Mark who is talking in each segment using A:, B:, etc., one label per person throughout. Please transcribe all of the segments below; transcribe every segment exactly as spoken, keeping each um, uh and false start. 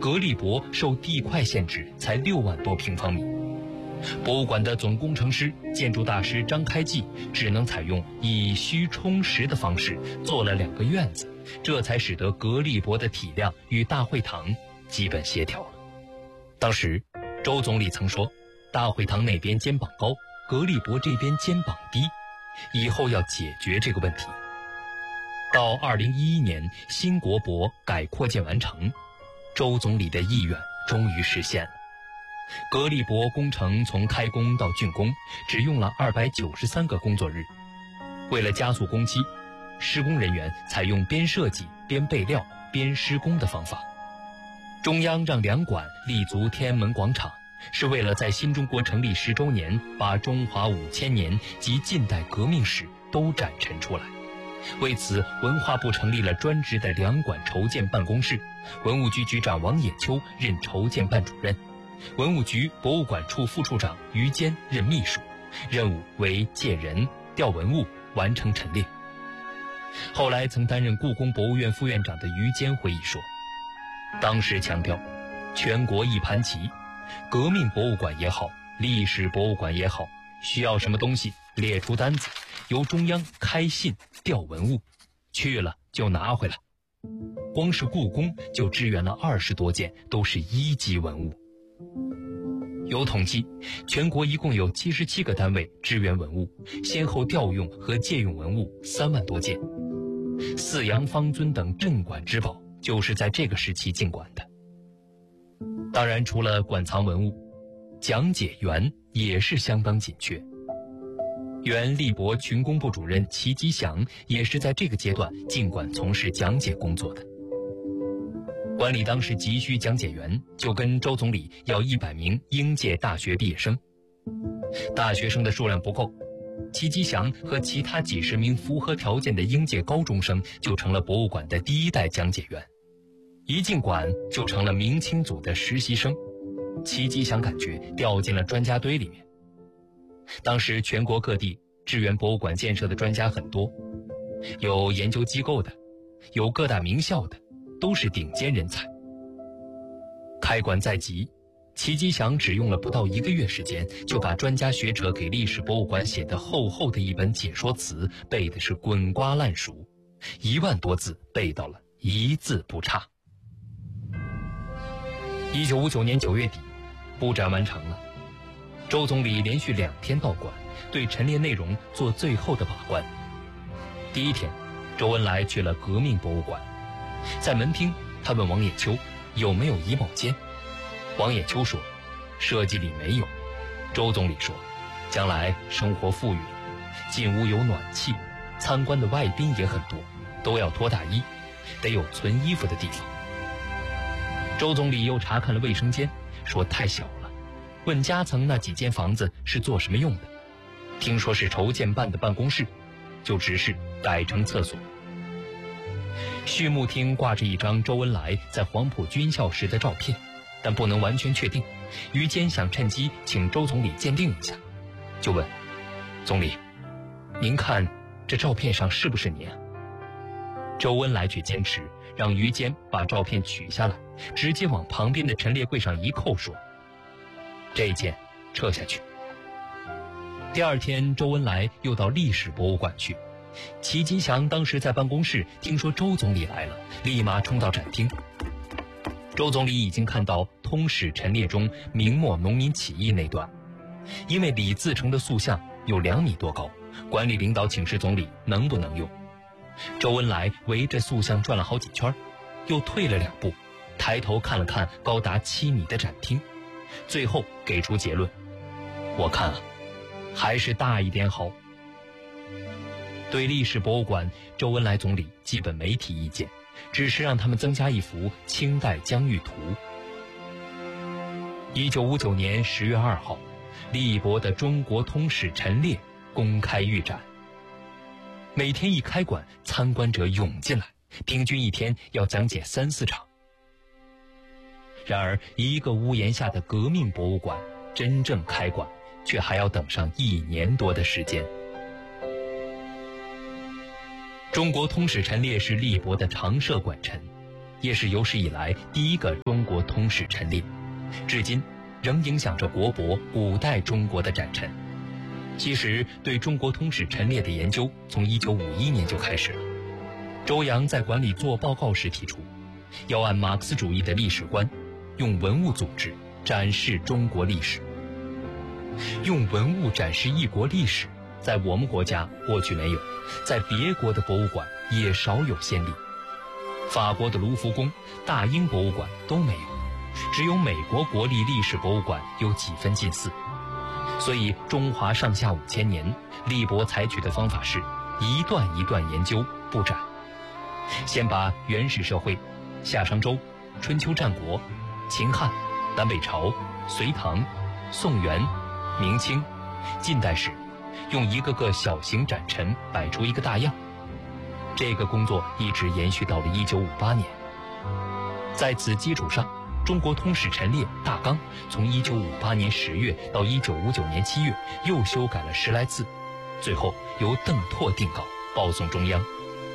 A: 格力博受地块限制才六万多平方米。博物馆的总工程师、建筑大师张开济只能采用以虚充实的方式做了两个院子，这才使得格力博的体量与大会堂基本协调了。当时周总理曾说，大会堂那边肩膀高，格力博这边肩膀低，以后要解决这个问题。到二零一一年新国博改扩建完成，周总理的意愿终于实现了。格力博工程从开工到竣工只用了二百九十三个工作日。为了加速工期，施工人员采用边设计边备料边施工的方法。中央让两馆立足天安门广场，是为了在新中国成立十周年把中华五千年及近代革命史都展陈出来。为此，文化部成立了专职的两馆筹建办公室，文物局局长王野秋任筹建办主任，文物局博物馆处副处长于坚任秘书，任务为借人、调文物、完成陈列。后来曾担任故宫博物院副院长的于坚回忆说，当时强调全国一盘棋，革命博物馆也好，历史博物馆也好，需要什么东西列出单子，由中央开信调文物，去了就拿回来。光是故宫就支援了二十多件，都是一级文物。有统计，全国一共有七十七个单位支援文物，先后调用和借用文物三万多件。四羊方尊等镇馆之宝就是在这个时期进馆的。当然，除了馆藏文物，讲解员也是相当紧缺。原力博群工部主任齐吉祥也是在这个阶段进馆从事讲解工作的。馆里当时急需讲解员，就跟周总理要一百名应届大学毕业生。大学生的数量不够，齐吉祥和其他几十名符合条件的应届高中生就成了博物馆的第一代讲解员。一进馆就成了明清组的实习生，齐吉祥感觉掉进了专家堆里面。当时全国各地支援博物馆建设的专家很多，有研究机构的，有各大名校的，都是顶尖人才。开馆在即，齐吉祥只用了不到一个月时间，就把专家学者给历史博物馆写的厚厚的一本解说词背的是滚瓜烂熟，一万多字背到了一字不差。一九五九年九月底，布展完成了。周总理连续两天到馆，对陈列内容做最后的把关。第一天，周恩来去了革命博物馆，在门厅，他问王野秋有没有乙卯间。王野秋说，设计里没有。周总理说，将来生活富裕了，进屋有暖气，参观的外宾也很多，都要脱大衣，得有存衣服的地方。周总理又查看了卫生间，说太小了，问夹层那几间房子是做什么用的，听说是筹建办的办公室，就指示改成厕所。序幕厅挂着一张周恩来在黄埔军校时的照片，但不能完全确定。于坚想趁机请周总理鉴定一下，就问总理，您看这照片上是不是您啊？周恩来却坚持让于坚把照片取下来，直接往旁边的陈列柜上一扣，说这一件撤下去。第二天，周恩来又到历史博物馆去。齐吉祥当时在办公室听说周总理来了，立马冲到展厅。周总理已经看到通史陈列中明末农民起义那段，因为李自成的塑像有两米多高，管理领导请示总理能不能用。周恩来围着塑像转了好几圈，又退了两步，抬头看了看高达七米的展厅，最后给出结论，我看啊，还是大一点好。对历史博物馆，周恩来总理基本没提意见，只是让他们增加一幅清代疆域图。一九五九年十月二号，力博的中国通史陈列公开预展。每天一开馆，参观者涌进来，平均一天要讲解三四场。然而，一个屋檐下的革命博物馆真正开馆，却还要等上一年多的时间。中国通史陈列是力博的常设馆陈，也是有史以来第一个中国通史陈列，至今仍影响着国博古代中国的展陈。其实，对中国通史陈列的研究从一九五一年就开始了。周扬在馆里做报告时提出，要按马克思主义的历史观，用文物组织展示中国历史。用文物展示一国历史，在我们国家过去没有，在别国的博物馆也少有先例。法国的卢浮宫、大英博物馆都没有，只有美国国立历史博物馆有几分近似。所以中华上下五千年，立博采取的方法是一段一段研究布展，先把原始社会、夏商周、春秋战国、秦汉、南北朝、隋唐、宋元、明清、近代史，用一个个小型展陈摆出一个大样。这个工作一直延续到了一九五八年。在此基础上，中国通史陈列大纲从一九五八年十月到一九五九年七月又修改了十来次，最后由邓拓定稿报送中央。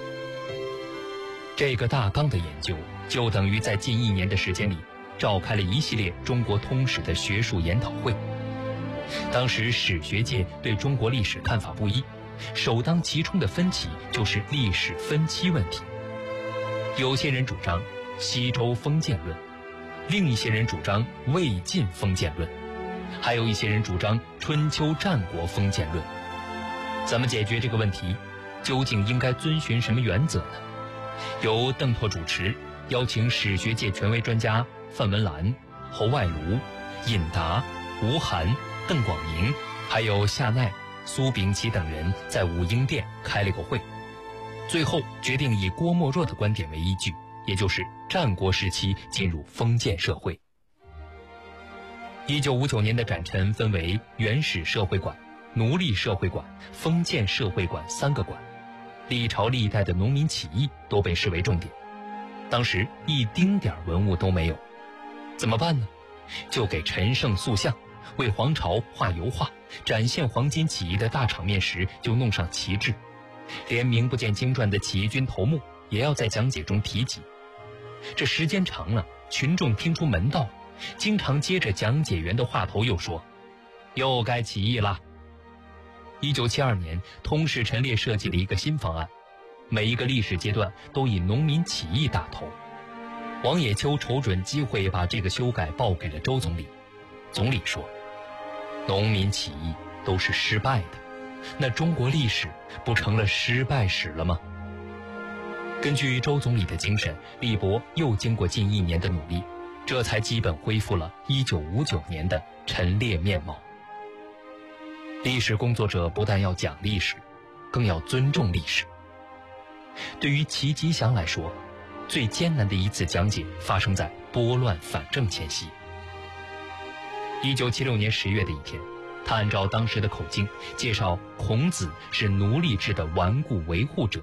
A: 这个大纲的研究就等于在近一年的时间里召开了一系列中国通史的学术研讨会。当时史学界对中国历史看法不一，首当其冲的分歧就是历史分期问题。有些人主张西周封建论，另一些人主张魏晋封建论，还有一些人主张春秋战国封建论。怎么解决这个问题？究竟应该遵循什么原则呢？由邓拓主持，邀请史学界权威专家范文澜、侯外庐、尹达、吴晗、邓广明，还有夏奈、苏秉琦等人在武英殿开了个会，最后决定以郭沫若的观点为依据，也就是战国时期进入封建社会。一九五九年的展陈分为原始社会馆、奴隶社会馆、封建社会馆三个馆，历朝历代的农民起义都被视为重点。当时一丁点文物都没有，怎么办呢？就给陈胜塑像，为皇朝画油画，展现黄巾起义的大场面时就弄上旗帜，连名不见经传的起义军头目也要在讲解中提及。这时间长了，群众听出门道，经常接着讲解员的话头又说，又该起义了。一九七二年，通史陈列设计了一个新方案，每一个历史阶段都以农民起义打头。王冶秋瞅准机会把这个修改报给了周总理。总理说，农民起义都是失败的，那中国历史不成了失败史了吗？根据周总理的精神，立博又经过近一年的努力，这才基本恢复了一九五九年的陈列面貌。历史工作者不但要讲历史，更要尊重历史。对于齐吉祥来说，最艰难的一次讲解发生在拨乱反正前夕。一九七六年十月的一天，他按照当时的口径介绍孔子是奴隶制的顽固维护者。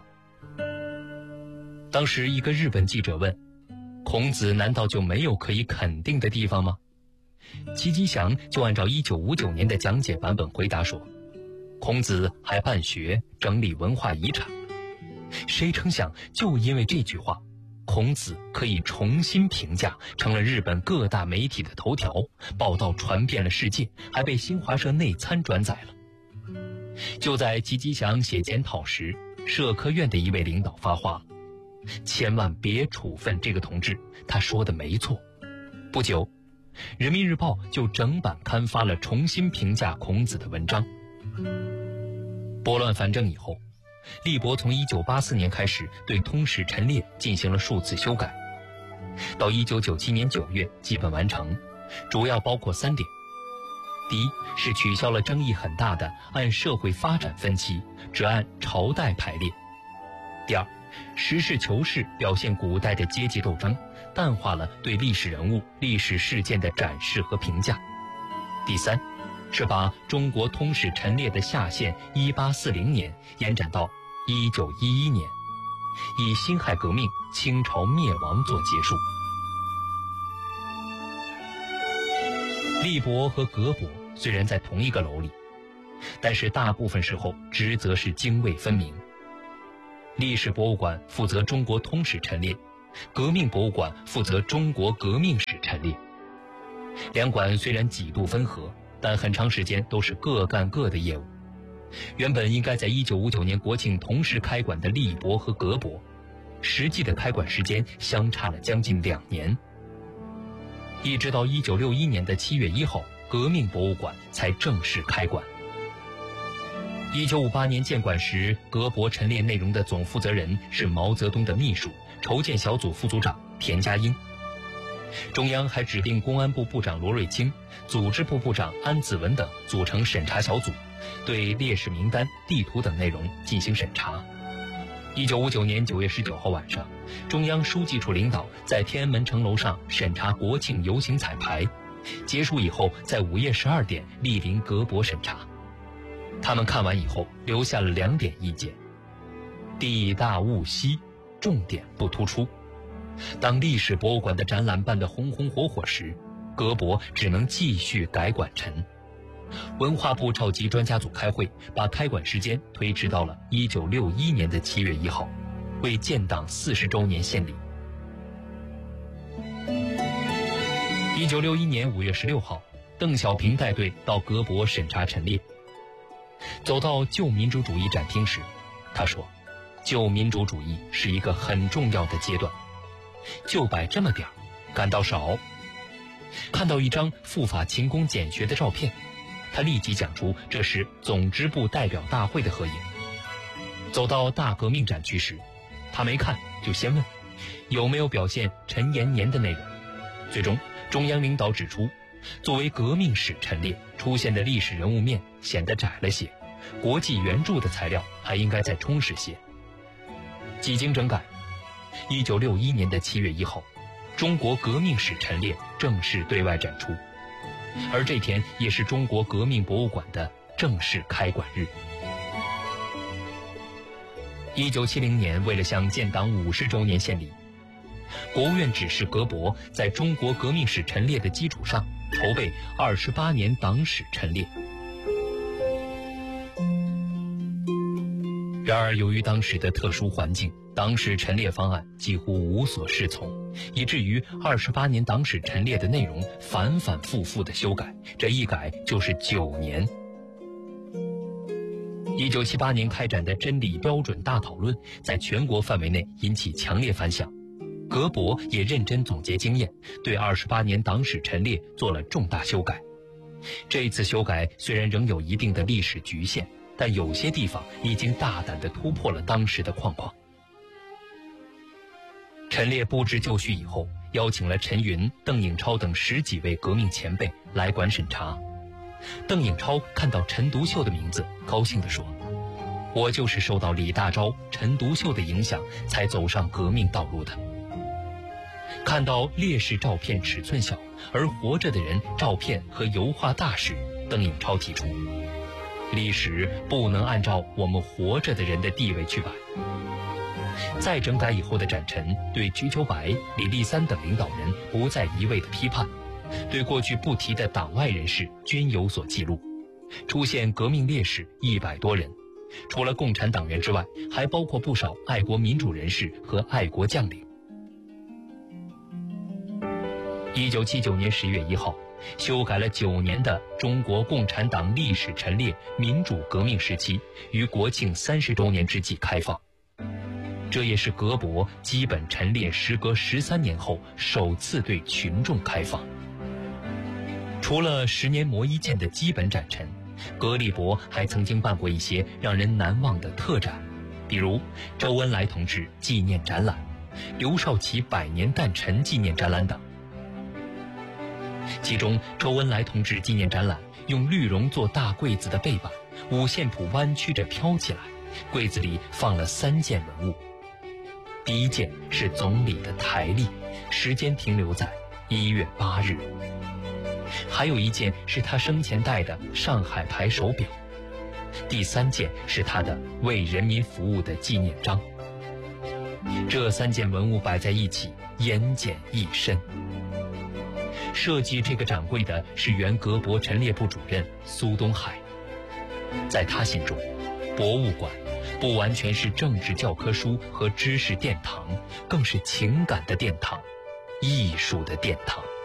A: 当时一个日本记者问，孔子难道就没有可以肯定的地方吗？齐吉祥就按照一九五九年的讲解版本回答说，孔子还办学，整理文化遗产。谁成想，就因为这句话，孔子可以重新评价，成了日本各大媒体的头条，报道传遍了世界，还被新华社内参转载了。就在齐吉祥写检讨时，社科院的一位领导发话，千万别处分这个同志，他说的没错。不久，人民日报就整版刊发了重新评价孔子的文章。拨乱反正以后，立博从一九八四年开始对通史陈列进行了数次修改，到一九九七年九月基本完成，主要包括三点。第一是取消了争议很大的按社会发展分期，只按朝代排列。第二，实事求是表现古代的阶级斗争，淡化了对历史人物、历史事件的展示和评价。第三，是把中国通史陈列的下限一八四零年延展到一九一一年，以辛亥革命、清朝灭亡做结束。立博和阁博虽然在同一个楼里，但是大部分时候职责是泾渭分明。历史博物馆负责中国通史陈列，革命博物馆负责中国革命史陈列。 两馆虽然几度分合，但很长时间都是各干各的业务。原本应该在一九五九年国庆同时开馆的利博和革博，实际的开馆时间相差了将近两年。一直到一九六一年的七月一号，革命博物馆才正式开馆。一九五八年建馆时，革博陈列内容的总负责人是毛泽东的秘书、筹建小组副组长田家英。中央还指定公安部部长罗瑞卿、组织部部长安子文等组成审查小组，对烈士名单、地图等内容进行审查。一九五九年九月十九号晚上，中央书记处领导在天安门城楼上审查国庆游行彩排，结束以后在午夜十二点莅临革博审查。他们看完以后留下了两点意见：地大物稀，重点不突出。当历史博物馆的展览办得红红火火时，革博只能继续改馆陈。文化部召集专家组开会，把开馆时间推迟到了一九六一年的七月一号，为建党四十周年献礼。一九六一年五月十六号，邓小平带队到革博审查陈列。走到旧民主主义展厅时，他说：“旧民主主义是一个很重要的阶段，就摆这么点儿，感到少。”看到一张赴法勤工俭学的照片，他立即讲出这是总支部代表大会的合影。走到大革命展区时，他没看就先问有没有表现陈延年的内容。最终中央领导指出，作为革命史陈列，出现的历史人物面显得窄了些，国际援助的材料还应该再充实些。几经整改，一九六一年的七月一号，中国革命史陈列正式对外展出，而这天也是中国革命博物馆的正式开馆日。一九七零年，为了向建党五十周年献礼，国务院指示革博在中国革命史陈列的基础上，筹备二十八年党史陈列。然而，由于当时的特殊环境，党史陈列方案几乎无所适从，以至于二十八年党史陈列的内容反反复复的修改，这一改就是九年。一九七八年开展的真理标准大讨论在全国范围内引起强烈反响，革博也认真总结经验，对二十八年党史陈列做了重大修改。这一次修改虽然仍有一定的历史局限，但有些地方已经大胆地突破了当时的框框。陈列布置就绪以后，邀请了陈云、邓颖超等十几位革命前辈来馆审查。邓颖超看到陈独秀的名字，高兴地说：“我就是受到李大钊、陈独秀的影响，才走上革命道路的。”看到烈士照片尺寸小，而活着的人照片和油画大时，邓颖超提出，历史不能按照我们活着的人的地位去摆。再整改以后的展陈，对瞿秋白、李立三等领导人不再一味的批判，对过去不提的党外人士均有所记录。出现革命烈士一百多人，除了共产党员之外，还包括不少爱国民主人士和爱国将领。一九七九年十月一号，修改了九年的中国共产党历史陈列民主革命时期于国庆三十周年之际开放。这也是革博基本陈列时隔十三年后首次对群众开放。除了十年磨一剑的基本展陈，革历博还曾经办过一些让人难忘的特展，比如周恩来同志纪念展览、刘少奇百年诞辰纪念展览等。其中周恩来同志纪念展览用绿绒做大柜子的背板，五线谱弯曲着飘起来，柜子里放了三件文物。第一件是总理的台历，时间停留在一月八日。还有一件是他生前戴的上海牌手表。第三件是他的为人民服务的纪念章。这三件文物摆在一起，言简意深。设计这个展柜的是原革博陈列部主任苏东海。在他心中，博物馆不完全是政治教科书和知识殿堂，更是情感的殿堂，艺术的殿堂。